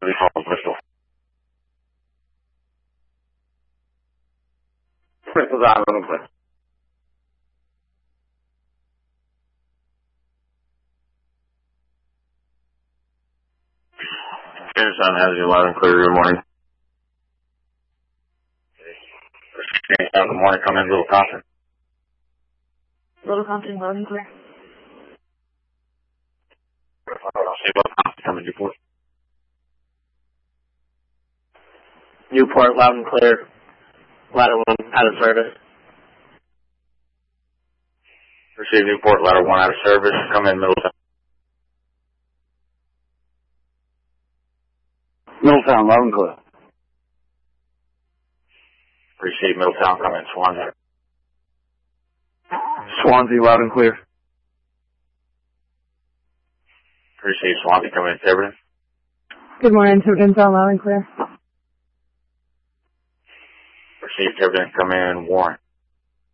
Bristol. Bristol's on, Livingston. Anderson has you loud and clear. Good morning. Good morning. Come in, Little Compton. Little Compton, loud and clear. Little Compton, come in, Newport. Newport, loud and clear. Ladder 1, out of service. Receive Newport, ladder 1 out of service. Come in, Middletown. Middletown, loud and clear. Receive Middletown, come in, Swansea. Swansea, loud and clear. Receive Swansea, come in, Tiverton. Good morning, Tiverton's all loud and clear. Receive Tiverton, come in, Warren.